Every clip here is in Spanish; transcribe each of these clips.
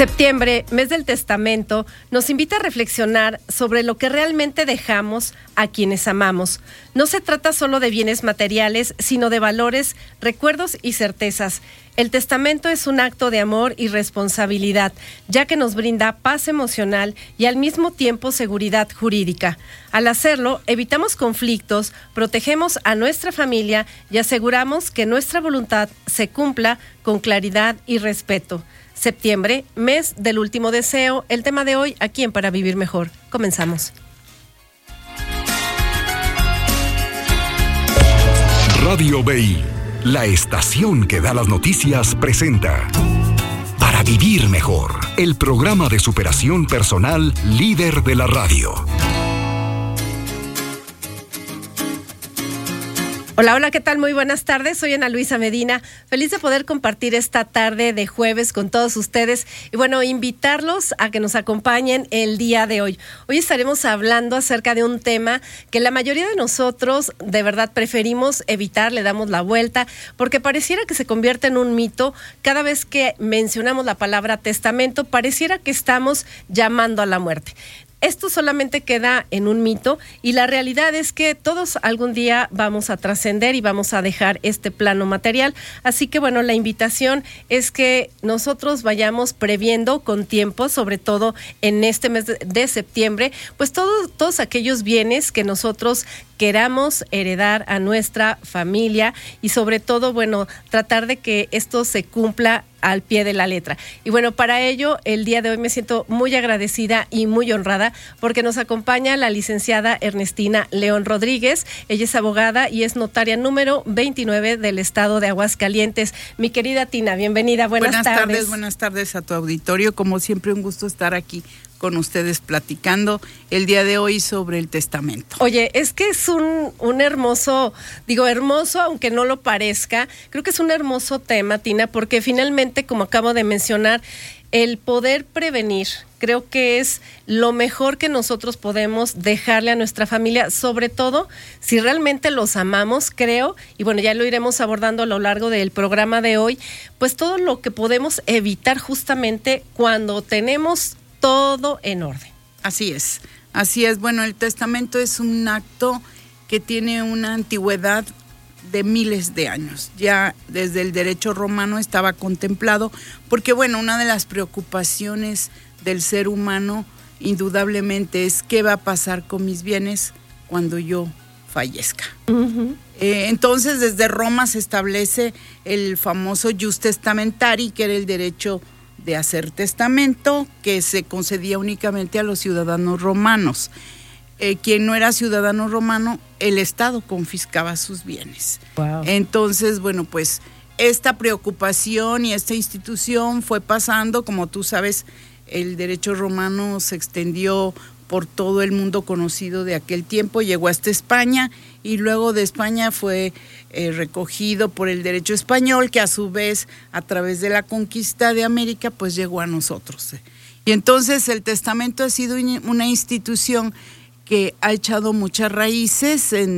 Septiembre, mes del testamento, nos invita a reflexionar sobre lo que realmente dejamos a quienes amamos. No se trata solo de bienes materiales, sino de valores, recuerdos y certezas. El testamento es un acto de amor y responsabilidad, ya que nos brinda paz emocional y al mismo tiempo seguridad jurídica. Al hacerlo, evitamos conflictos, protegemos a nuestra familia y aseguramos que nuestra voluntad se cumpla con claridad y respeto. Septiembre, mes del último deseo, el tema de hoy aquí en Para Vivir Mejor. Comenzamos. Radio BI, la estación que da las noticias, presenta Para Vivir Mejor, el programa de superación personal líder de la radio. Hola, hola, ¿qué tal? Muy buenas tardes, soy Ana Luisa Medina, feliz de poder compartir esta tarde de jueves con todos ustedes y bueno, invitarlos a que nos acompañen el día de hoy. Hoy estaremos hablando acerca de un tema que la mayoría de nosotros de verdad preferimos evitar, le damos la vuelta, porque pareciera que se convierte en un mito. Cada vez que mencionamos la palabra testamento, pareciera que estamos llamando a la muerte. Esto solamente queda en un mito y la realidad es que todos algún día vamos a trascender y vamos a dejar este plano material. Así que bueno, la invitación es que nosotros vayamos previendo con tiempo, sobre todo en este mes de septiembre, pues todos aquellos bienes que nosotros queramos heredar a nuestra familia y sobre todo, bueno, tratar de que esto se cumpla al pie de la letra. Y bueno, para ello, el día de hoy me siento muy agradecida y muy honrada porque nos acompaña la licenciada Ernestina León Rodríguez. Ella es abogada y es notaria número 29 del estado de Aguascalientes. Mi querida Tina, bienvenida, buenas tardes. Buenas tardes a tu auditorio. Como siempre, un gusto estar aquí con ustedes platicando el día de hoy sobre el testamento. Oye, es que es un hermoso, hermoso aunque no lo parezca, creo que es un hermoso tema, Tina, porque finalmente, como acabo de mencionar, el poder prevenir, creo que es lo mejor que nosotros podemos dejarle a nuestra familia, sobre todo si realmente los amamos, creo, y bueno, ya lo iremos abordando a lo largo del programa de hoy, pues todo lo que podemos evitar justamente cuando tenemos todo en orden. Así es. Bueno, el testamento es un acto que tiene una antigüedad de miles de años. Ya desde el derecho romano estaba contemplado, porque bueno, una de las preocupaciones del ser humano indudablemente es qué va a pasar con mis bienes cuando yo fallezca. Uh-huh. Entonces, desde Roma se establece el famoso jus testamentarii, que era el derecho de hacer testamento, que se concedía únicamente a los ciudadanos romanos. Quien no era ciudadano romano, el Estado confiscaba sus bienes. Wow. Entonces, bueno, pues esta preocupación y esta institución fue pasando, como tú sabes, el derecho romano se extendió por todo el mundo conocido de aquel tiempo, llegó hasta España y luego de España fue recogido por el derecho español, que a su vez, a través de la conquista de América, pues llegó a nosotros. Y entonces el testamento ha sido una institución que ha echado muchas raíces,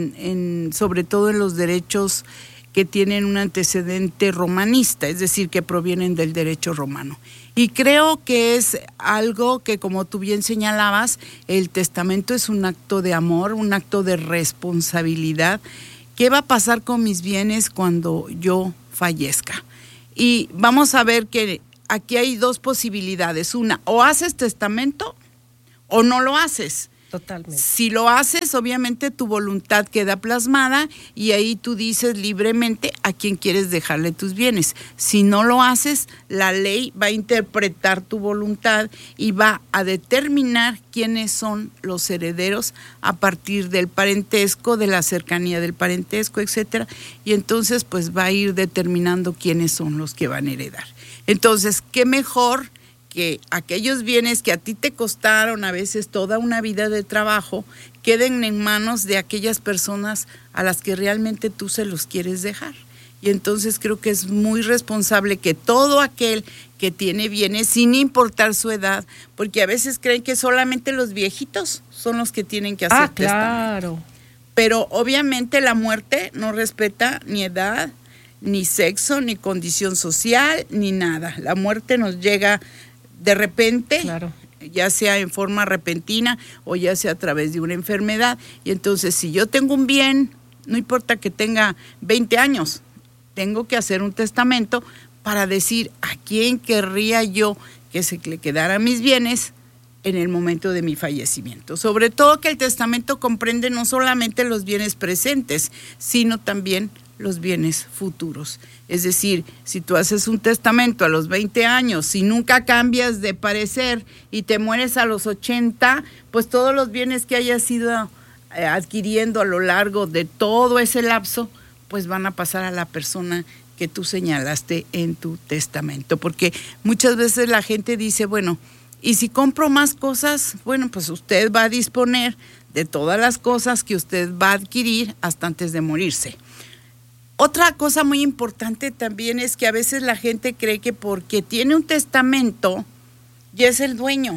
sobre todo en los derechos que tienen un antecedente romanista, es decir, que provienen del derecho romano. Y creo que es algo que, como tú bien señalabas, el testamento es un acto de amor, un acto de responsabilidad. ¿Qué va a pasar con mis bienes cuando yo fallezca? Y vamos a ver que aquí hay dos posibilidades. Una, o haces testamento o no lo haces. Totalmente. Si lo haces, obviamente tu voluntad queda plasmada y ahí tú dices libremente a quién quieres dejarle tus bienes. Si no lo haces, la ley va a interpretar tu voluntad y va a determinar quiénes son los herederos a partir del parentesco, de la cercanía del parentesco, etcétera. Y entonces, pues va a ir determinando quiénes son los que van a heredar. Entonces, ¿qué mejor que aquellos bienes que a ti te costaron a veces toda una vida de trabajo queden en manos de aquellas personas a las que realmente tú se los quieres dejar? Y entonces creo que es muy responsable que todo aquel que tiene bienes, sin importar su edad, porque a veces creen que solamente los viejitos son los que tienen que hacer testamento. Claro. Pero obviamente la muerte no respeta ni edad, ni sexo, ni condición social, ni nada. La muerte nos llega de repente, claro, ya sea en forma repentina o ya sea a través de una enfermedad. Y entonces, si yo tengo un bien, no importa que tenga 20 años, tengo que hacer un testamento para decir a quién querría yo que se le quedaran mis bienes en el momento de mi fallecimiento. Sobre todo que el testamento comprende no solamente los bienes presentes, sino también los bienes futuros. Es decir, si tú haces un testamento a los 20 años, si nunca cambias de parecer y te mueres a los 80, pues todos los bienes que hayas ido adquiriendo a lo largo de todo ese lapso, pues van a pasar a la persona que tú señalaste en tu testamento. Porque muchas veces la gente dice, bueno, y si compro más cosas, bueno, pues usted va a disponer de todas las cosas que usted va a adquirir hasta antes de morirse. Otra cosa muy importante también es que a veces la gente cree que porque tiene un testamento ya es el dueño.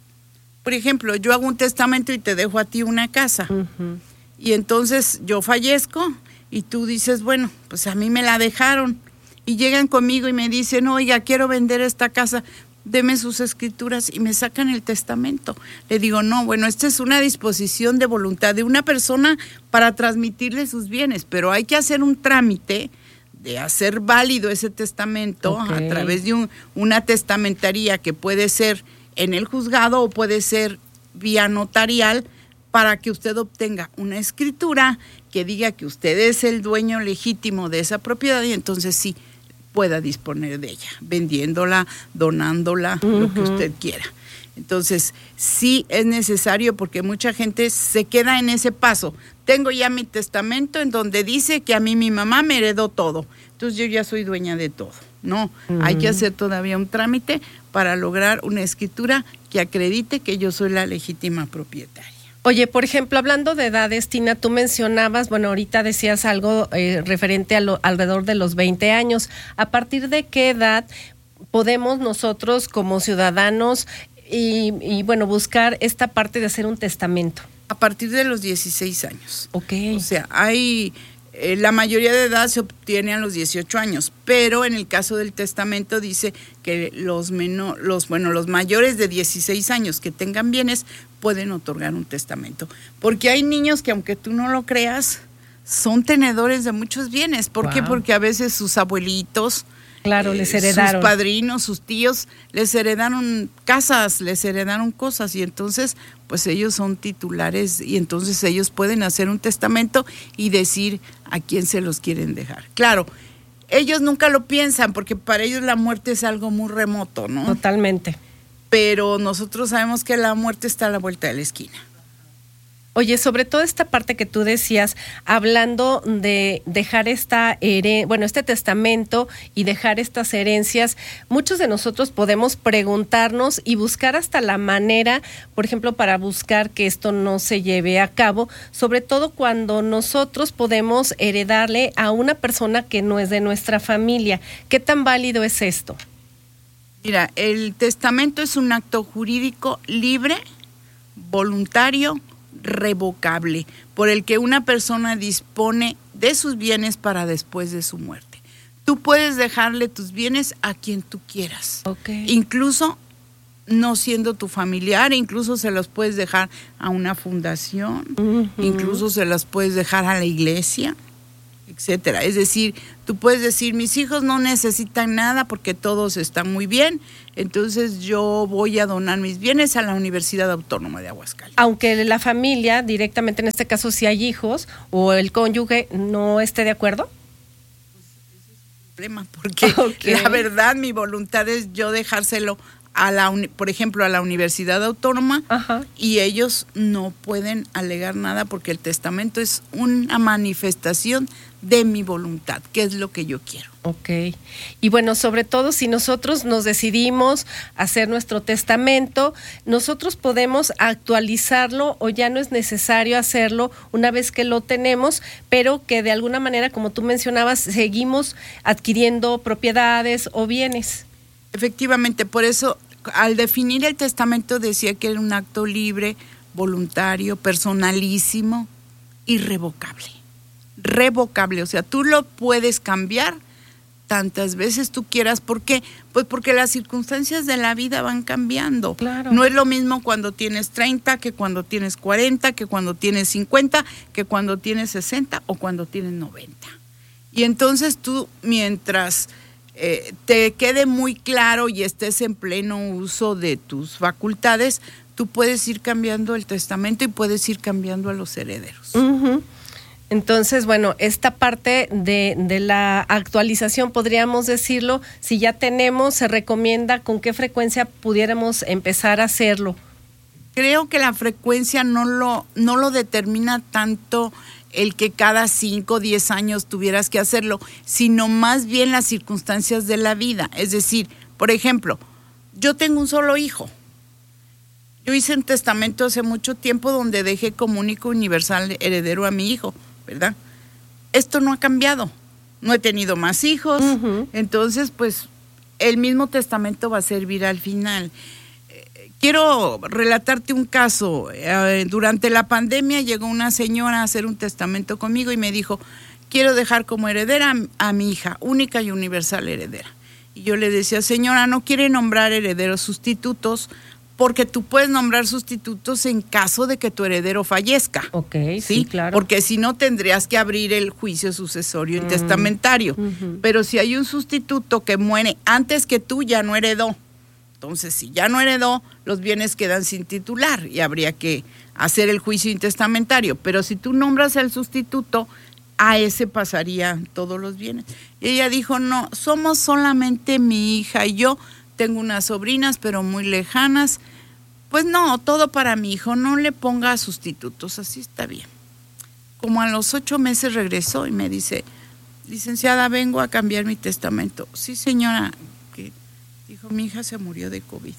Por ejemplo, yo hago un testamento y te dejo a ti una casa. Uh-huh. Y entonces yo fallezco y tú dices, bueno, pues a mí me la dejaron. Y llegan conmigo y me dicen, oiga, quiero vender esta casa, deme sus escrituras, y me sacan el testamento. Le digo, no, bueno, esta es una disposición de voluntad de una persona para transmitirle sus bienes, pero hay que hacer un trámite de hacer válido ese testamento a través de una testamentaría que puede ser en el juzgado o puede ser vía notarial, para que usted obtenga una escritura que diga que usted es el dueño legítimo de esa propiedad, y entonces sí pueda disponer de ella, vendiéndola, donándola, uh-huh, lo que usted quiera. Entonces, sí es necesario, porque mucha gente se queda en ese paso. Tengo ya mi testamento en donde dice que a mí mi mamá me heredó todo, entonces yo ya soy dueña de todo. No, uh-huh, hay que hacer todavía un trámite para lograr una escritura que acredite que yo soy la legítima propietaria. Oye, por ejemplo, hablando de edades, Tina, tú mencionabas, bueno, ahorita decías algo referente a alrededor de los 20 años. ¿A partir de qué edad podemos nosotros como ciudadanos y bueno, buscar esta parte de hacer un testamento? A partir de los 16 años. Ok. O sea, hay... la mayoría de edad se obtiene a los 18 años, pero en el caso del testamento dice que los mayores de 16 años que tengan bienes pueden otorgar un testamento. Porque hay niños que, aunque tú no lo creas, son tenedores de muchos bienes. ¿Por qué? Porque a veces sus abuelitos, claro, les heredaron. Sus padrinos, sus tíos, les heredaron casas, les heredaron cosas, y entonces pues ellos son titulares, y entonces ellos pueden hacer un testamento y decir a quién se los quieren dejar. Claro, ellos nunca lo piensan, porque para ellos la muerte es algo muy remoto, ¿no? Totalmente. Pero nosotros sabemos que la muerte está a la vuelta de la esquina. Oye, sobre todo esta parte que tú decías, hablando de dejar este testamento y dejar estas herencias, muchos de nosotros podemos preguntarnos y buscar hasta la manera, por ejemplo, para buscar que esto no se lleve a cabo, sobre todo cuando nosotros podemos heredarle a una persona que no es de nuestra familia. ¿Qué tan válido es esto? Mira, el testamento es un acto jurídico libre, voluntario, revocable, por el que una persona dispone de sus bienes para después de su muerte. Tú puedes dejarle tus bienes a quien tú quieras, incluso no siendo tu familiar, incluso se los puedes dejar a una fundación, uh-huh, incluso se los puedes dejar a la iglesia, etcétera. Es decir, tú puedes decir, mis hijos no necesitan nada porque todos están muy bien, entonces yo voy a donar mis bienes a la Universidad Autónoma de Aguascalientes. Aunque la familia, directamente en este caso, si hay hijos o el cónyuge no esté de acuerdo. Pues ese es el problema, porque la verdad mi voluntad es yo dejárselo por ejemplo, a la Universidad Autónoma, ajá, y ellos no pueden alegar nada porque el testamento es una manifestación de mi voluntad, que es lo que yo quiero. Ok. Y bueno, sobre todo si nosotros nos decidimos hacer nuestro testamento, nosotros podemos actualizarlo o ya no es necesario hacerlo una vez que lo tenemos, pero que de alguna manera, como tú mencionabas, seguimos adquiriendo propiedades o bienes. Efectivamente, por eso al definir el testamento decía que era un acto libre, voluntario, personalísimo, irrevocable. Revocable, o sea, tú lo puedes cambiar tantas veces tú quieras. ¿Por qué? Pues porque las circunstancias de la vida van cambiando. Claro. No es lo mismo cuando tienes 30, que cuando tienes 40, que cuando tienes 50, que cuando tienes 60 o cuando tienes 90. Y entonces tú, mientras te quede muy claro y estés en pleno uso de tus facultades, tú puedes ir cambiando el testamento y puedes ir cambiando a los herederos. Uh-huh. Entonces, bueno, esta parte de la actualización, podríamos decirlo, si ya tenemos, se recomienda con qué frecuencia pudiéramos empezar a hacerlo. Creo que la frecuencia no lo determina tanto el que cada 5 o 10 años tuvieras que hacerlo, sino más bien las circunstancias de la vida. Es decir, por ejemplo, yo tengo un solo hijo. Yo hice un testamento hace mucho tiempo donde dejé como único universal heredero a mi hijo, ¿verdad? Esto no ha cambiado. No he tenido más hijos, uh-huh. Entonces, pues, el mismo testamento va a servir al final. Quiero relatarte un caso. Durante la pandemia llegó una señora a hacer un testamento conmigo y me dijo, quiero dejar como heredera a mi hija, única y universal heredera. Y yo le decía, señora, no quiere nombrar herederos sustitutos, porque tú puedes nombrar sustitutos en caso de que tu heredero fallezca. Ok, sí, claro. Porque si no tendrías que abrir el juicio sucesorio y testamentario. Uh-huh. Pero si hay un sustituto que muere antes que tú, ya no heredó. Entonces, si ya no heredó, los bienes quedan sin titular y habría que hacer el juicio intestamentario. Pero si tú nombras al sustituto, a ese pasarían todos los bienes. Y ella dijo, no, somos solamente mi hija y yo. Tengo unas sobrinas, pero muy lejanas. Pues no, todo para mi hijo, no le ponga sustitutos, así está bien. Como a los 8 meses regresó y me dice, licenciada, vengo a cambiar mi testamento. Sí, señora. Dijo, mi hija se murió de COVID.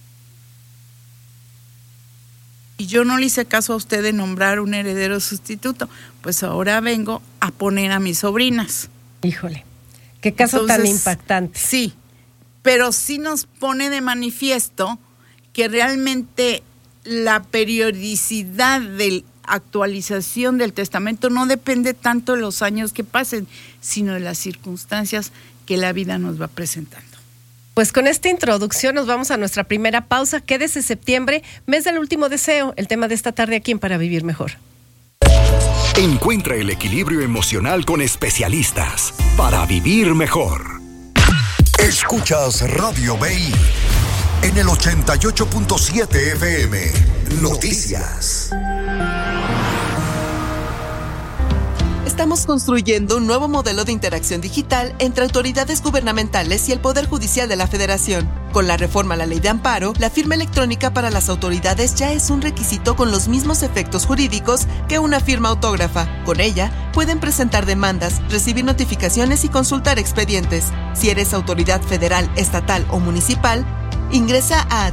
Y yo no le hice caso a usted de nombrar un heredero sustituto. Pues ahora vengo a poner a mis sobrinas. Híjole, qué caso tan impactante. Sí, pero sí nos pone de manifiesto que realmente la periodicidad de actualización del testamento no depende tanto de los años que pasen, sino de las circunstancias que la vida nos va presentando. Pues con esta introducción nos vamos a nuestra primera pausa. Quédese septiembre, mes del último deseo, el tema de esta tarde aquí en Para Vivir Mejor. Encuentra el equilibrio emocional con especialistas para vivir mejor. Escuchas Radio BI en el 88.7 FM. Noticias. Estamos construyendo un nuevo modelo de interacción digital entre autoridades gubernamentales y el Poder Judicial de la Federación. Con la reforma a la Ley de Amparo, la firma electrónica para las autoridades ya es un requisito con los mismos efectos jurídicos que una firma autógrafa. Con ella, pueden presentar demandas, recibir notificaciones y consultar expedientes. Si eres autoridad federal, estatal o municipal, ingresa a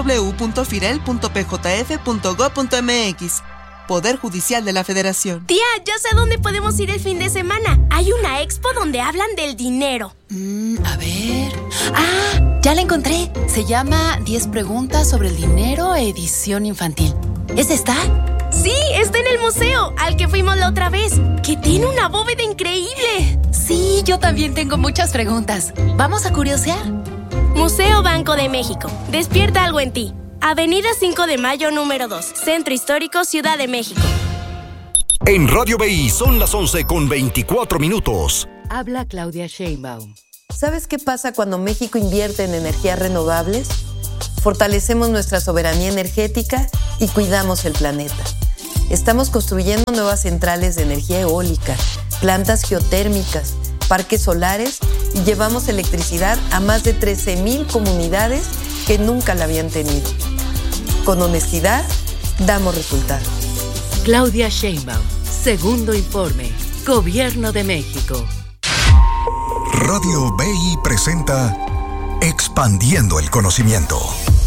www.firel.pjf.gov.mx. Poder Judicial de la Federación. Tía, ya sé dónde podemos ir el fin de semana. Hay una expo donde hablan del dinero. A ver... ¡Ah! Ya la encontré. Se llama 10 preguntas sobre el dinero, edición infantil. ¿Es esta? Sí, está en el museo, al que fuimos la otra vez, que tiene una bóveda increíble. Sí, yo también tengo muchas preguntas. ¿Vamos a curiosear? Museo Banco de México. Despierta algo en ti. Avenida 5 de Mayo, número 2, Centro Histórico, Ciudad de México. En Radio BI son las 11:24. Habla Claudia Sheinbaum. ¿Sabes qué pasa cuando México invierte en energías renovables? Fortalecemos nuestra soberanía energética y cuidamos el planeta. Estamos construyendo nuevas centrales de energía eólica, plantas geotérmicas, parques solares y llevamos electricidad a más de 13,000 comunidades que nunca la habían tenido. Con honestidad, damos resultados. Claudia Sheinbaum, segundo informe, Gobierno de México. Radio BI presenta Expandiendo el Conocimiento.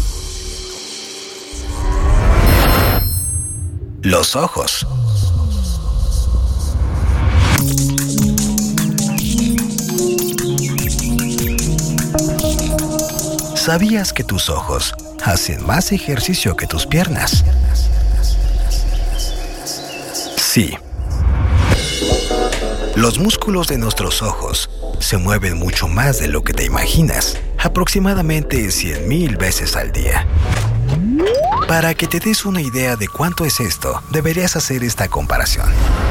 Los ojos. ¿Sabías que tus ojos hacen más ejercicio que tus piernas? Sí. Los músculos de nuestros ojos se mueven mucho más de lo que te imaginas, aproximadamente 100,000 veces al día. Para que te des una idea de cuánto es esto, deberías hacer esta comparación.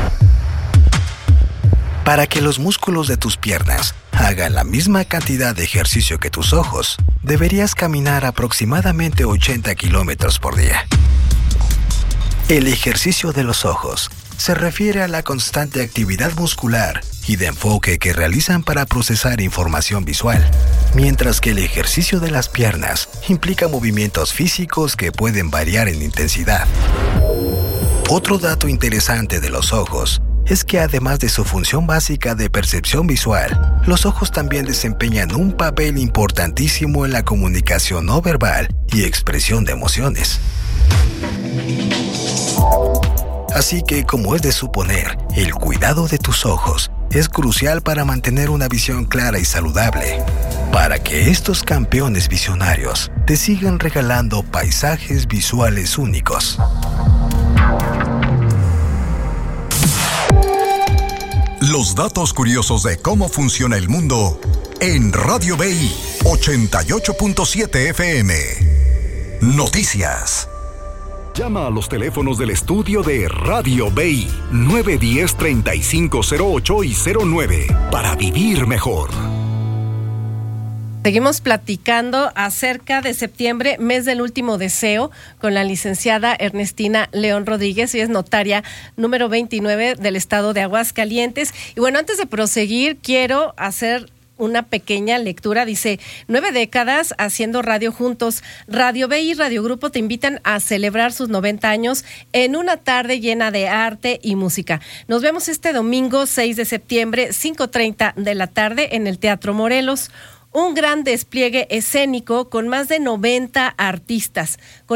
Para que los músculos de tus piernas hagan la misma cantidad de ejercicio que tus ojos, deberías caminar aproximadamente 80 kilómetros por día. El ejercicio de los ojos se refiere a la constante actividad muscular y de enfoque que realizan para procesar información visual, mientras que el ejercicio de las piernas implica movimientos físicos que pueden variar en intensidad. Otro dato interesante de los ojos es que además de su función básica de percepción visual, los ojos también desempeñan un papel importantísimo en la comunicación no verbal y expresión de emociones. Así que, como es de suponer, el cuidado de tus ojos es crucial para mantener una visión clara y saludable, para que estos campeones visionarios te sigan regalando paisajes visuales únicos. Los datos curiosos de cómo funciona el mundo en Radio BI 88.7 FM. Noticias. Llama a los teléfonos del estudio de Radio BI 910-3508 y 09 para vivir mejor. Seguimos platicando acerca de septiembre, mes del último deseo, con la licenciada Ernestina León Rodríguez. Ella es notaria número 29 del estado de Aguascalientes. Y bueno, antes de proseguir, quiero hacer una pequeña lectura. Dice: 9 décadas haciendo radio juntos. Radio BI y Radio Grupo te invitan a celebrar sus 90 años en una tarde llena de arte y música. Nos vemos este domingo 6 de septiembre, 5:30 de la tarde en el Teatro Morelos. Un gran despliegue escénico con más de 90 artistas, con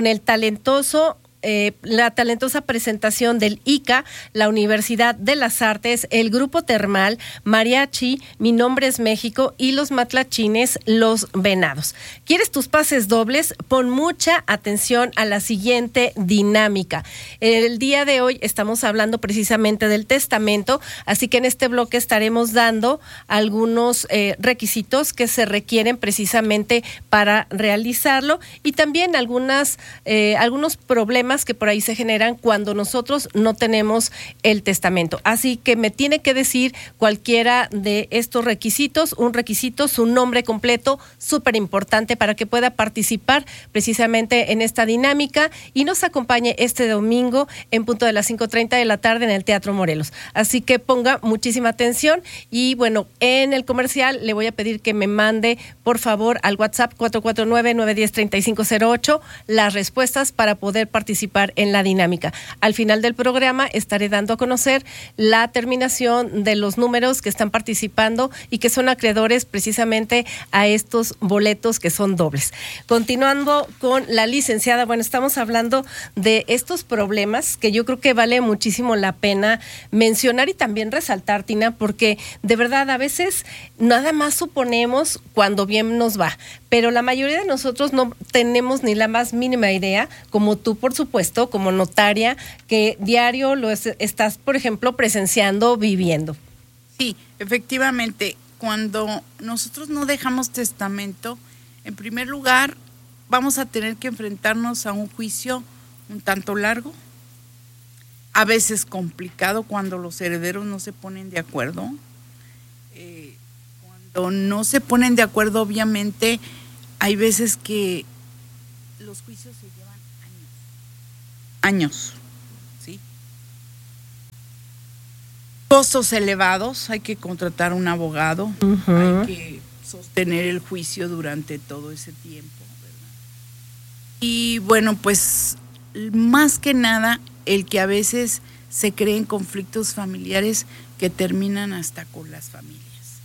la talentosa presentación del ICA, la Universidad de las Artes, el Grupo Termal, Mariachi, Mi Nombre es México y los Matlachines, Los Venados. ¿Quieres tus pases dobles? Pon mucha atención a la siguiente dinámica. El día de hoy estamos hablando precisamente del testamento, así que en este bloque estaremos dando algunos requisitos que se requieren precisamente para realizarlo y también algunos problemas que por ahí se generan cuando nosotros no tenemos el testamento. Así que me tiene que decir cualquiera de estos requisitos, un requisito, su nombre completo, súper importante para que pueda participar precisamente en esta dinámica y nos acompañe este domingo en punto de las 5:30 de la tarde en el Teatro Morelos. Así que ponga muchísima atención y bueno, en el comercial le voy a pedir que me mande por favor al WhatsApp 449-910-3508 las respuestas para poder participar en la dinámica. Al final del programa estaré dando a conocer la terminación de los números que están participando y que son acreedores precisamente a estos boletos que son dobles. Continuando con la licenciada, bueno, estamos hablando de estos problemas que yo creo que vale muchísimo la pena mencionar y también resaltar, Tina, porque de verdad a veces nada más suponemos cuando bien nos va, pero la mayoría de nosotros no tenemos ni la más mínima idea, como tú, por supuesto, como notaria, que diario lo estás, por ejemplo, presenciando, viviendo. Sí, efectivamente, cuando nosotros no dejamos testamento, en primer lugar, vamos a tener que enfrentarnos a un juicio un tanto largo, a veces complicado cuando los herederos no se ponen de acuerdo. Cuando no se ponen de acuerdo, obviamente, hay veces que los juicios se llevan años, ¿sí? Costos elevados, hay que contratar un abogado, hay que sostener el juicio durante todo ese tiempo, ¿verdad? Y bueno, pues más que nada, el que a veces se creen conflictos familiares que terminan hasta con las familias.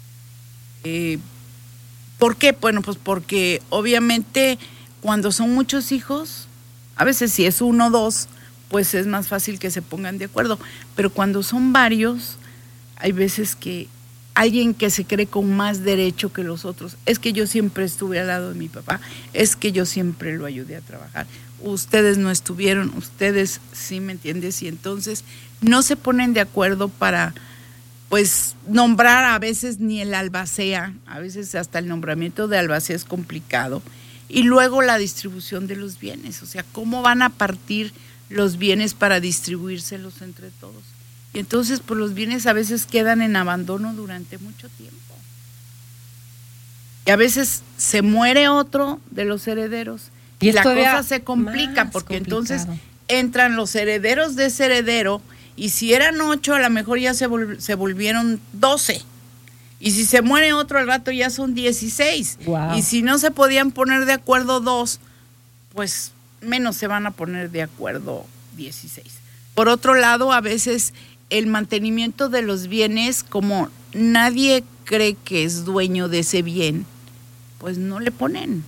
¿Por qué? Bueno, pues porque obviamente cuando son muchos hijos, a veces si es 1 o 2, pues es más fácil que se pongan de acuerdo. Pero cuando son varios, hay veces que alguien que se cree con más derecho que los otros, es que yo siempre estuve al lado de mi papá, es que yo siempre lo ayudé a trabajar. Ustedes no estuvieron, ustedes sí, ¿me entiendes? Y entonces no se ponen de acuerdo para pues nombrar a veces ni el albacea, a veces hasta el nombramiento de albacea es complicado. Y luego la distribución de los bienes, o sea, cómo van a partir los bienes para distribuírselos entre todos. Y entonces, pues los bienes a veces quedan en abandono durante mucho tiempo. Y a veces se muere otro de los herederos y la cosa se complica porque entonces entran los herederos de ese heredero y si eran 8 a lo mejor ya se volvieron 12 y si se muere otro al rato ya son 16 y si no se podían poner de acuerdo 2 pues menos se van a poner de acuerdo 16. Por otro lado, a veces el mantenimiento de los bienes, como nadie cree que es dueño de ese bien, pues no le ponen.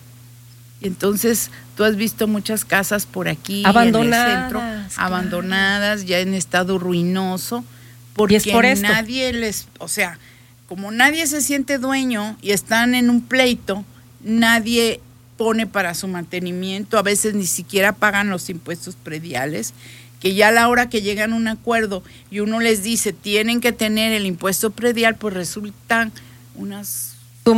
Y entonces tú has visto muchas casas por aquí abandonadas, en el centro, claro, abandonadas, ya en estado ruinoso, porque nadie les, o sea, como nadie se siente dueño y están en un pleito, nadie pone para su mantenimiento, a veces ni siquiera pagan los impuestos prediales, que ya a la hora que llegan a un acuerdo y uno les dice tienen que tener el impuesto predial, pues resultan unas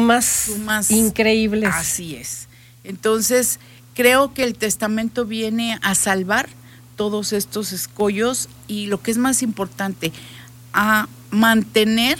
sumas increíbles. Así es. Entonces, creo que el testamento viene a salvar todos estos escollos y lo que es más importante, a mantener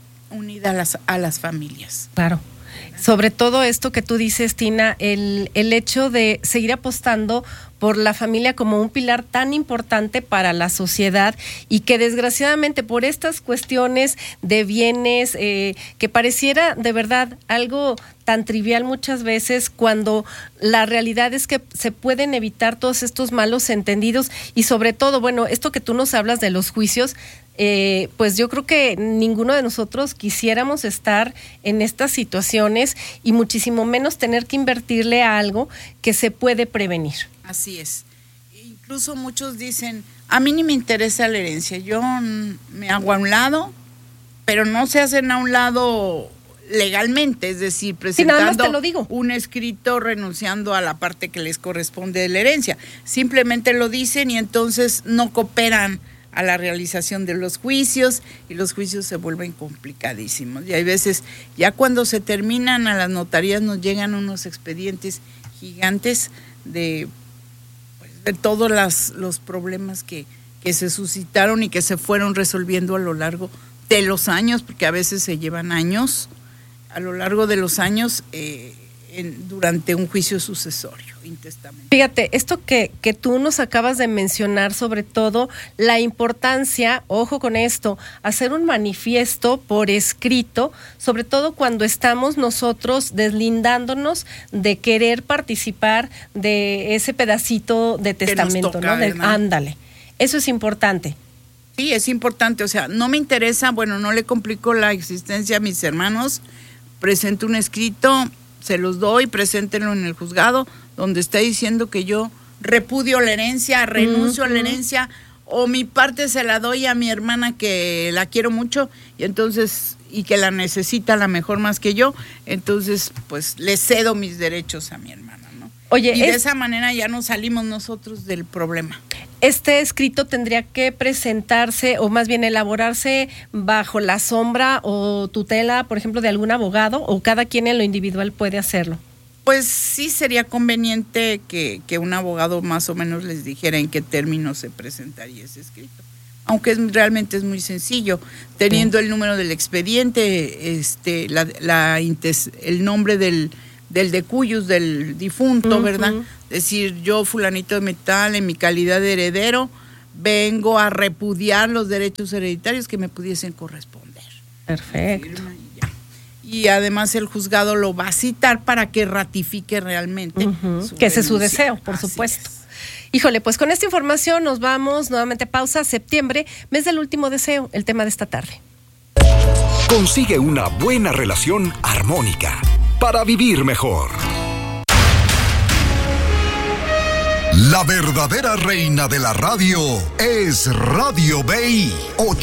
unidas a las familias. Claro. Sobre todo esto que tú dices, Tina, el hecho de seguir apostando por la familia como un pilar tan importante para la sociedad y que desgraciadamente por estas cuestiones de bienes que pareciera de verdad algo tan trivial muchas veces, cuando la realidad es que se pueden evitar todos estos malos entendidos y sobre todo, bueno, esto que tú nos hablas de los juicios, pues yo creo que ninguno de nosotros quisiéramos estar en estas situaciones y muchísimo menos tener que invertirle a algo que se puede prevenir. Así es. Incluso muchos dicen, a mí ni me interesa la herencia, yo me hago a un lado, pero no se hacen a un lado legalmente, es decir, presentando un escrito renunciando a la parte que les corresponde de la herencia. Simplemente lo dicen y entonces no cooperan a la realización de los juicios y los juicios se vuelven complicadísimos. Y hay veces, ya cuando se terminan a las notarías nos llegan unos expedientes gigantes de todos los problemas que se suscitaron y que se fueron resolviendo a lo largo de los años, porque a veces se llevan años, a lo largo de los años, durante un juicio sucesorio, intestamento. Fíjate, esto que tú nos acabas de mencionar, sobre todo la importancia, ojo con esto, hacer un manifiesto por escrito, sobre todo cuando estamos nosotros deslindándonos de querer participar de ese pedacito de testamento, toca, ¿no? Ándale, eso es importante. Sí, es importante, o sea, no me interesa, bueno, no le complico la existencia a mis hermanos, presento un escrito, se los doy, preséntenlo en el juzgado, donde está diciendo que yo repudio la herencia, renuncio a la herencia, o mi parte se la doy a mi hermana que la quiero mucho, y entonces, y que la necesita a la mejor más que yo, entonces, pues, le cedo mis derechos a mi hermana, ¿no? Oye, y de esa manera ya nos salimos nosotros del problema. Este escrito tendría que presentarse, o más bien elaborarse, bajo la sombra o tutela, por ejemplo, de algún abogado, o cada quien en lo individual puede hacerlo. Pues sí sería conveniente que un abogado más o menos les dijera en qué términos se presentaría ese escrito. Aunque realmente es muy sencillo, teniendo el número del expediente, el nombre del decuyus, del difunto, ¿verdad? Decir, yo fulanito de metal, en mi calidad de heredero, vengo a repudiar los derechos hereditarios que me pudiesen corresponder. Perfecto. Y además el juzgado lo va a citar para que ratifique realmente que ese es su deseo, por supuesto. Híjole, pues con esta información nos vamos nuevamente a pausa. Septiembre, mes del último deseo, el tema de esta tarde. Consigue una buena relación armónica para vivir mejor. La verdadera reina de la radio es Radio Bay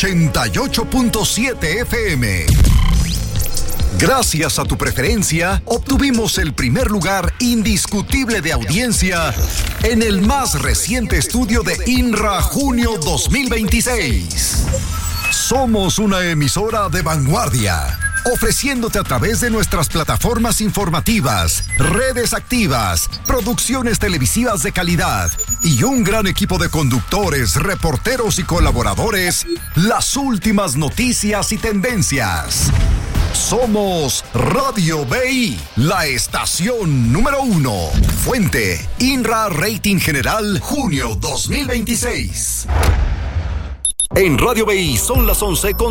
88.7 FM. Gracias a tu preferencia, obtuvimos el primer lugar indiscutible de audiencia en el más reciente estudio de INRA junio 2026. Somos una emisora de vanguardia, ofreciéndote a través de nuestras plataformas informativas, redes activas, producciones televisivas de calidad y un gran equipo de conductores, reporteros y colaboradores, las últimas noticias y tendencias. Somos Radio BI, la estación número 1. Fuente, INRA Rating General, junio 2026. En Radio BI son las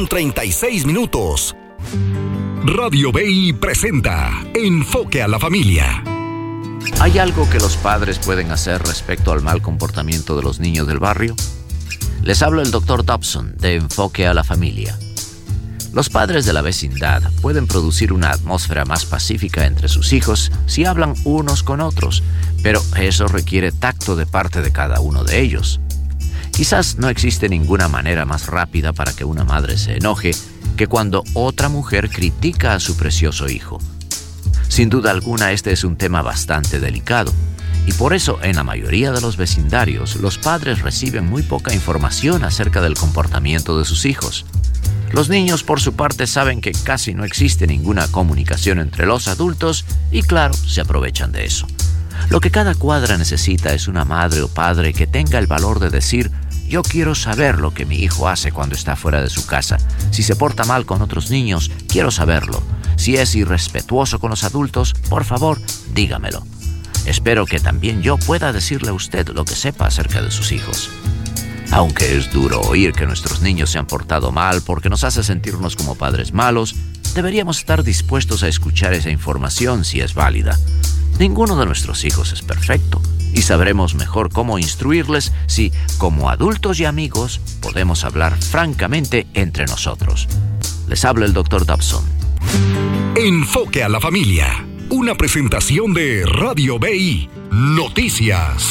11:36. Radio BI presenta Enfoque a la Familia. ¿Hay algo que los padres pueden hacer respecto al mal comportamiento de los niños del barrio? Les habla el Dr. Dobson de Enfoque a la Familia. Los padres de la vecindad pueden producir una atmósfera más pacífica entre sus hijos si hablan unos con otros, pero eso requiere tacto de parte de cada uno de ellos. Quizás no existe ninguna manera más rápida para que una madre se enoje que cuando otra mujer critica a su precioso hijo. Sin duda alguna, este es un tema bastante delicado, y por eso en la mayoría de los vecindarios los padres reciben muy poca información acerca del comportamiento de sus hijos. Los niños, por su parte, saben que casi no existe ninguna comunicación entre los adultos y, claro, se aprovechan de eso. Lo que cada cuadra necesita es una madre o padre que tenga el valor de decir: yo quiero saber lo que mi hijo hace cuando está fuera de su casa. Si se porta mal con otros niños, quiero saberlo. Si es irrespetuoso con los adultos, por favor, dígamelo. Espero que también yo pueda decirle a usted lo que sepa acerca de sus hijos. Aunque es duro oír que nuestros niños se han portado mal porque nos hace sentirnos como padres malos, deberíamos estar dispuestos a escuchar esa información si es válida. Ninguno de nuestros hijos es perfecto y sabremos mejor cómo instruirles si, como adultos y amigos, podemos hablar francamente entre nosotros. Les habla el Dr. Dobson. Enfoque a la Familia, una presentación de Radio BI, Noticias.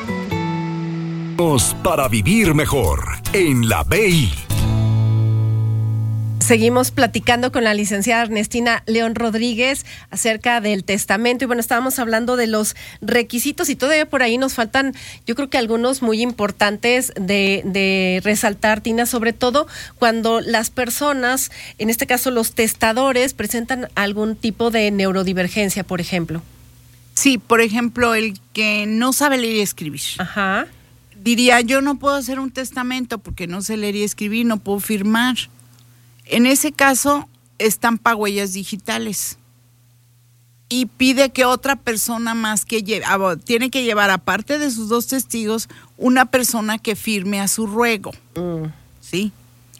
Para vivir mejor en la BI. Seguimos platicando con la licenciada Ernestina León Rodríguez acerca del testamento y bueno, estábamos hablando de los requisitos y todavía por ahí nos faltan, yo creo que algunos muy importantes de resaltar, Tina, sobre todo cuando las personas, en este caso los testadores, presentan algún tipo de neurodivergencia, por ejemplo. Sí, por ejemplo, el que no sabe leer y escribir. Ajá. Diría, yo no puedo hacer un testamento porque no sé leer y escribir, no puedo firmar. En ese caso, estampa huellas digitales y pide que otra persona más que tiene que llevar, aparte de sus 2 testigos, una persona que firme a su ruego. ¿Sí?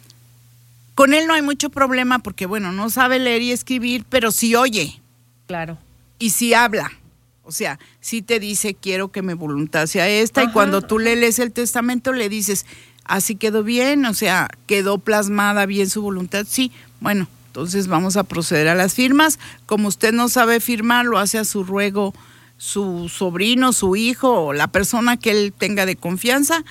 Con él no hay mucho problema porque, bueno, no sabe leer y escribir, pero sí oye. Claro. Y sí habla. O sea, sí te dice, quiero que mi voluntad sea esta. Ajá. Y cuando tú le lees el testamento, le dices, así quedó bien, o sea, quedó plasmada bien su voluntad. Sí, bueno, entonces vamos a proceder a las firmas. Como usted no sabe firmar, lo hace a su ruego su sobrino, su hijo o la persona que él tenga de confianza,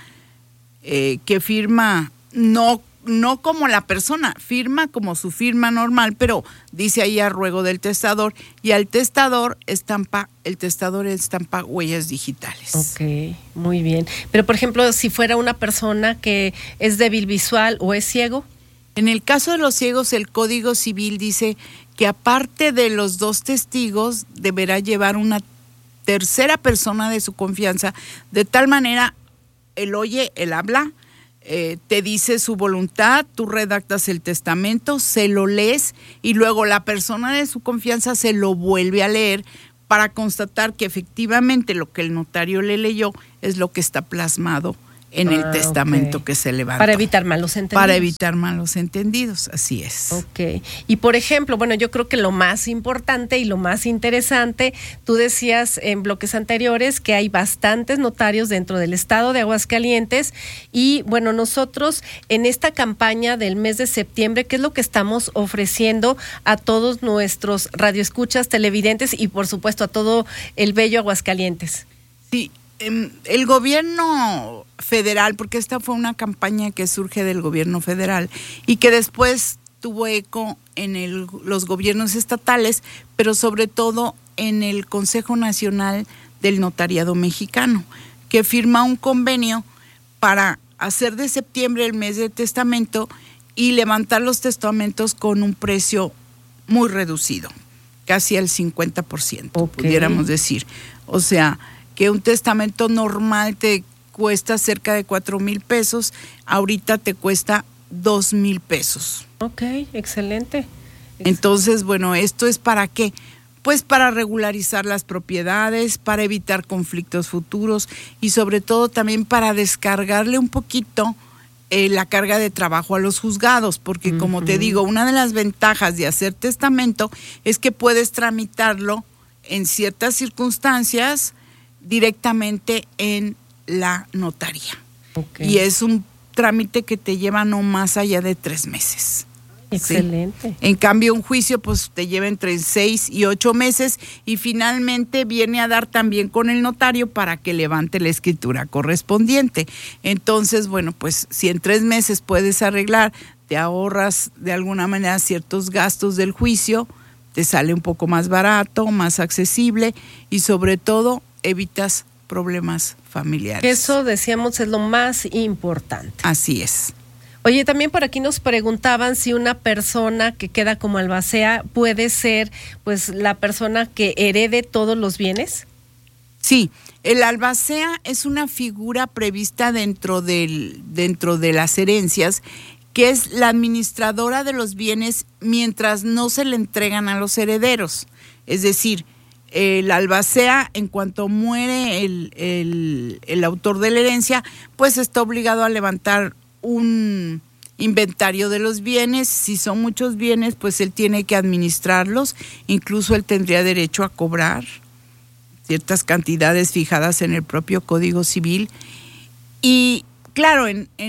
que firma, no como la persona, firma como su firma normal, pero dice ahí a ruego del testador, y al testador el testador estampa huellas digitales. Ok, muy bien. Pero por ejemplo, si fuera una persona que es débil visual o es ciego. En el caso de los ciegos, el Código Civil dice que aparte de los 2 testigos, deberá llevar una tercera persona de su confianza, de tal manera, él oye, él habla, te dice su voluntad, tú redactas el testamento, se lo lees y luego la persona de su confianza se lo vuelve a leer para constatar que efectivamente lo que el notario le leyó es lo que está plasmado en el testamento que se levantó. Para evitar malos entendidos. Para evitar malos entendidos, así es. Ok. Y por ejemplo, bueno, yo creo que lo más importante y lo más interesante, tú decías en bloques anteriores que hay bastantes notarios dentro del estado de Aguascalientes y bueno, nosotros en esta campaña del mes de septiembre, ¿qué es lo que estamos ofreciendo a todos nuestros radioescuchas, televidentes y por supuesto a todo el bello Aguascalientes? Sí. El gobierno federal, porque esta fue una campaña que surge del gobierno federal y que después tuvo eco en los gobiernos estatales, pero sobre todo en el Consejo Nacional del Notariado Mexicano, que firma un convenio para hacer de septiembre el mes del testamento y levantar los testamentos con un precio muy reducido, casi al 50%, pudiéramos decir. O sea, que un testamento normal te cuesta cerca de 4,000 pesos, ahorita te cuesta 2,000 pesos. Ok, excelente. Entonces, bueno, ¿esto es para qué? Pues para regularizar las propiedades, para evitar conflictos futuros y sobre todo también para descargarle un poquito la carga de trabajo a los juzgados, porque como te digo, una de las ventajas de hacer testamento es que puedes tramitarlo en ciertas circunstancias directamente en la notaría. Y es un trámite que te lleva no más allá de 3 meses. Excelente. ¿Sí? En cambio, un juicio pues te lleva entre 6 y 8 meses y finalmente viene a dar también con el notario para que levante la escritura correspondiente. Entonces, bueno, pues si en 3 meses puedes arreglar, te ahorras de alguna manera ciertos gastos del juicio, te sale un poco más barato, más accesible y sobre todo evitas problemas familiares. Eso, decíamos, es lo más importante. Así es. Oye, también por aquí nos preguntaban si una persona que queda como albacea puede ser pues la persona que herede todos los bienes. Sí, el albacea es una figura prevista dentro de las herencias, que es la administradora de los bienes mientras no se le entregan a los herederos. Es decir, el albacea, en cuanto muere el autor de la herencia, pues está obligado a levantar un inventario de los bienes. Si son muchos bienes, pues él tiene que administrarlos, incluso él tendría derecho a cobrar ciertas cantidades fijadas en el propio Código Civil. Y claro,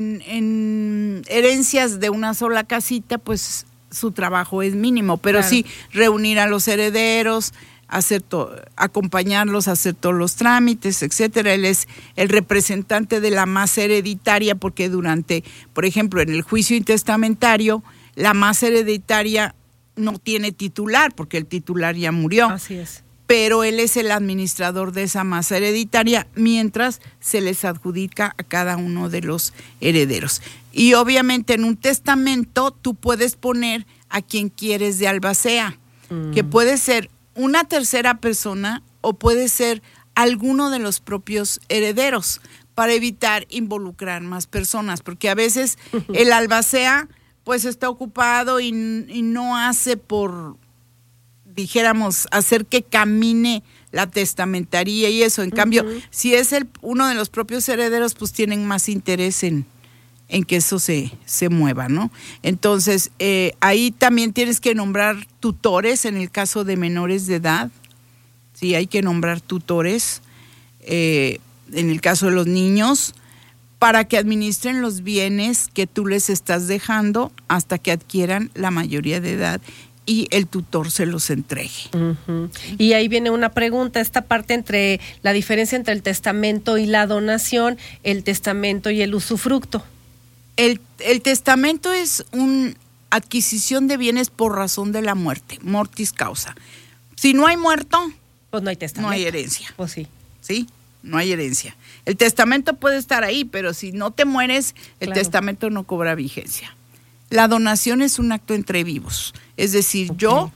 en herencias de una sola casita, pues su trabajo es mínimo, pero claro, sí reunir a los herederos, acompañarlos, hacer todos los trámites, etcétera. Él es el representante de la masa hereditaria, porque por ejemplo, en el juicio intestamentario, la masa hereditaria no tiene titular, porque el titular ya murió. Así es. Pero él es el administrador de esa masa hereditaria mientras se les adjudica a cada uno de los herederos. Y obviamente en un testamento tú puedes poner a quien quieres de albacea, que puede ser una tercera persona o puede ser alguno de los propios herederos, para evitar involucrar más personas, porque a veces el albacea pues está ocupado y no hace por, dijéramos, hacer que camine la testamentaría y eso. En cambio, si es uno de los propios herederos, pues tienen más interés en que eso se mueva, ¿no? Entonces, ahí también tienes que nombrar tutores en el caso de menores de edad. Sí, hay que nombrar tutores en el caso de los niños, para que administren los bienes que tú les estás dejando hasta que adquieran la mayoría de edad y el tutor se los entregue. Y ahí viene una pregunta, esta parte entre la diferencia entre el testamento y la donación, el testamento y el usufructo. El testamento es una adquisición de bienes por razón de la muerte, mortis causa. Si no hay muerto, pues no hay testamento. No hay herencia. Pues sí. ¿Sí? No hay herencia. El testamento puede estar ahí, pero si no te mueres, el testamento no cobra vigencia. La donación es un acto entre vivos. Es decir, yo,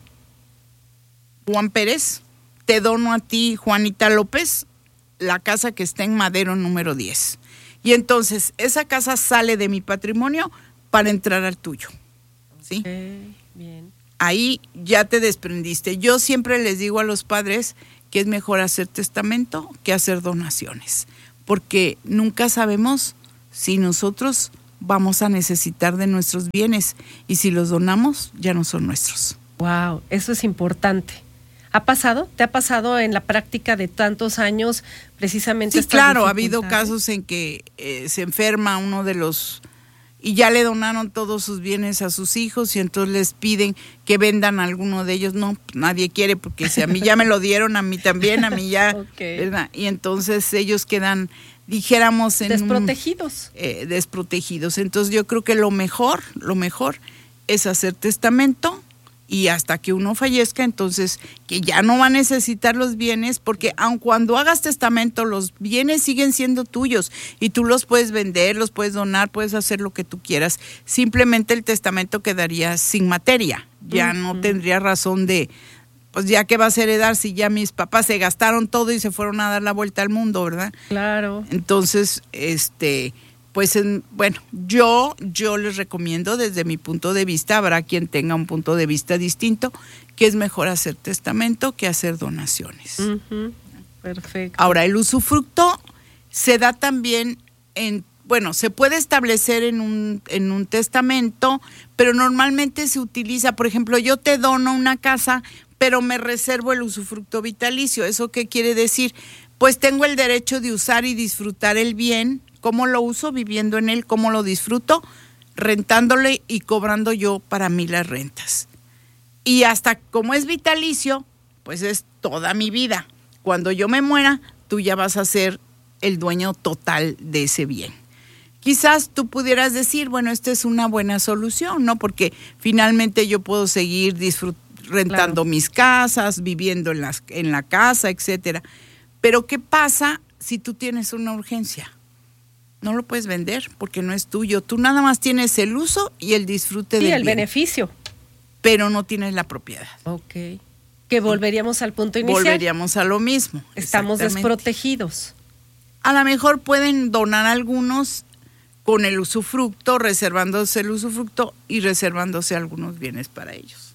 Juan Pérez, te dono a ti, Juanita López, la casa que está en Madero número 10. Y entonces esa casa sale de mi patrimonio para entrar al tuyo. ¿Sí? Bien. Ahí ya te desprendiste. Yo siempre les digo a los padres que es mejor hacer testamento que hacer donaciones, porque nunca sabemos si nosotros vamos a necesitar de nuestros bienes, y si los donamos ya no son nuestros. Wow, eso es importante. ¿Ha pasado? ¿Te ha pasado en la práctica de tantos años precisamente? Sí, claro, ha habido casos en que se enferma uno de los y ya le donaron todos sus bienes a sus hijos y entonces les piden que vendan a alguno de ellos. No, nadie quiere, porque si a mí ya me lo dieron, a mí también, a mí ya, ¿verdad? Y entonces ellos quedan, dijéramos, desprotegidos. Desprotegidos. Entonces yo creo que lo mejor es hacer testamento y hasta que uno fallezca, entonces que ya no va a necesitar los bienes, porque aun cuando hagas testamento, los bienes siguen siendo tuyos y tú los puedes vender, los puedes donar, puedes hacer lo que tú quieras. Simplemente el testamento quedaría sin materia, ya no tendría razón de, pues ya que vas a heredar si ya mis papás se gastaron todo y se fueron a dar la vuelta al mundo, ¿verdad? Claro. Entonces, pues bueno, yo les recomiendo desde mi punto de vista, habrá quien tenga un punto de vista distinto, que es mejor hacer testamento que hacer donaciones. Perfecto. Ahora, el usufructo se da también se puede establecer en un testamento, pero normalmente se utiliza, por ejemplo, yo te dono una casa, pero me reservo el usufructo vitalicio. ¿Eso qué quiere decir? Pues tengo el derecho de usar y disfrutar el bien. ¿Cómo lo uso? Viviendo en él. ¿Cómo lo disfruto? Rentándole y cobrando yo para mí las rentas. Y hasta como es vitalicio, pues es toda mi vida. Cuando yo me muera, tú ya vas a ser el dueño total de ese bien. Quizás tú pudieras decir, bueno, esta es una buena solución, ¿no? Porque finalmente yo puedo seguir rentando mis casas, viviendo en la casa, etcétera. Pero ¿qué pasa si tú tienes una urgencia? No lo puedes vender porque no es tuyo. Tú nada más tienes el uso y el disfrute del bien. Sí, el beneficio. Pero no tienes la propiedad. Ok. Que volveríamos al punto inicial. Volveríamos a lo mismo. Estamos desprotegidos. A lo mejor pueden donar algunos con el usufructo, reservándose el usufructo y reservándose algunos bienes para ellos.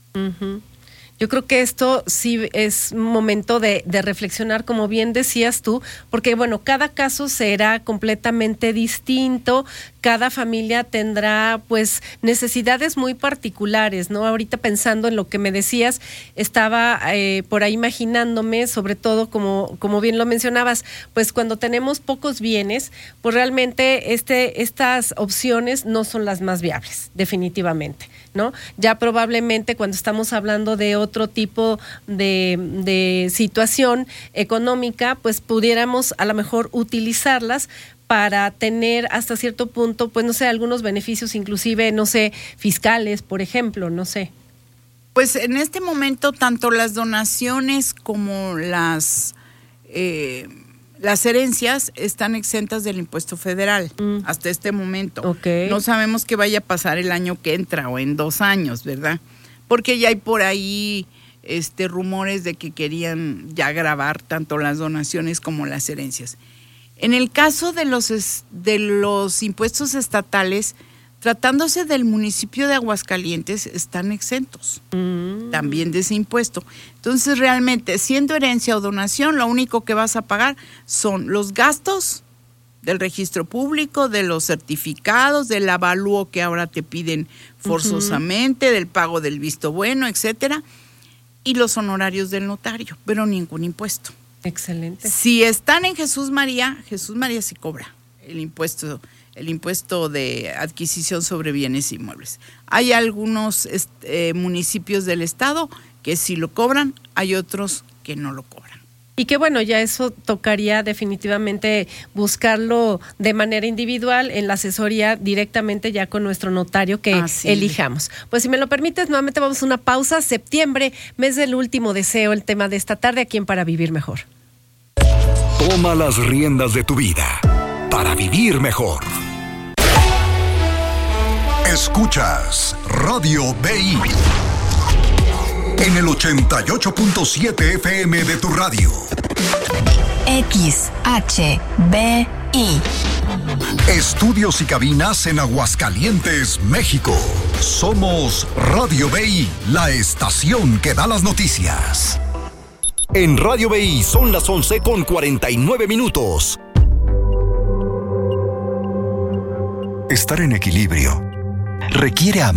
Yo creo que esto sí es momento de reflexionar, como bien decías tú, porque bueno, cada caso será completamente distinto, cada familia tendrá pues necesidades muy particulares, ¿no? Ahorita pensando en lo que me decías, estaba por ahí imaginándome, sobre todo como bien lo mencionabas, pues cuando tenemos pocos bienes, pues realmente estas opciones no son las más viables, definitivamente, ¿no? Ya probablemente cuando estamos hablando de otro tipo de situación económica, pues pudiéramos a lo mejor utilizarlas para tener hasta cierto punto, pues no sé, algunos beneficios inclusive, no sé, fiscales, por ejemplo, no sé. Pues en este momento tanto las donaciones como las herencias están exentas del impuesto federal hasta este momento. Okay. No sabemos qué vaya a pasar el año que entra o en 2 años, ¿verdad? Porque ya hay por ahí rumores de que querían ya gravar tanto las donaciones como las herencias. En el caso de los impuestos estatales, tratándose del municipio de Aguascalientes, están exentos también de ese impuesto. Entonces, realmente, siendo herencia o donación, lo único que vas a pagar son los gastos del registro público, de los certificados, del avalúo que ahora te piden forzosamente, del pago del visto bueno, etcétera, y los honorarios del notario, pero ningún impuesto. Excelente. Si están en Jesús María sí cobra el impuesto de adquisición sobre bienes inmuebles. Hay algunos municipios del estado que sí lo cobran, hay otros que no lo cobran. Y que bueno, ya eso tocaría definitivamente buscarlo de manera individual en la asesoría directamente ya con nuestro notario que elijamos. Pues si me lo permites, nuevamente vamos a una pausa. Septiembre, mes del último deseo, el tema de esta tarde aquí en Para Vivir Mejor. Toma las riendas de tu vida para vivir mejor. Escuchas Radio BI en el 88.7 FM de tu radio. XHBI. Estudios y cabinas en Aguascalientes, México. Somos Radio BI, la estación que da las noticias. En Radio BI son las 11:49. Estar en equilibrio requiere amor.